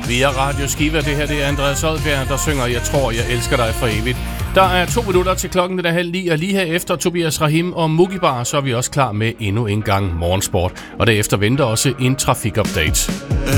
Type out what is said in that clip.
Via Radio Skiva, det her det er Andreas Odbjerg, der synger Jeg tror, jeg elsker dig for evigt. Der er 2 minutter til klokken, den er 8:30, og lige her efter Tobias Rahim og Mugibar, så er vi også klar med endnu en gang morgensport. Og derefter venter også en trafikupdate.